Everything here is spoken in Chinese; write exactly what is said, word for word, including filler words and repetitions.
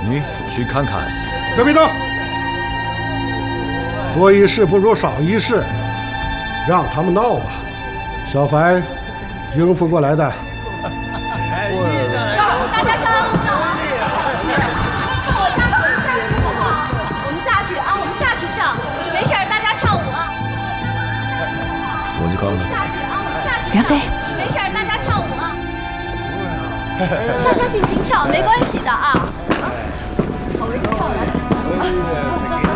你去看看。 别别动！多一事不如少一事，让他们闹吧。小凡应付过来的。 大家稍安勿躁啊！我扎我们下去好不好？我们下去啊，我们下去跳，没事儿，大家跳舞啊。 我就告诉你， 下去啊，我们下去。 梁飞， 没事儿，大家跳舞啊。大家尽情跳，没关系的啊。好，我们跳来。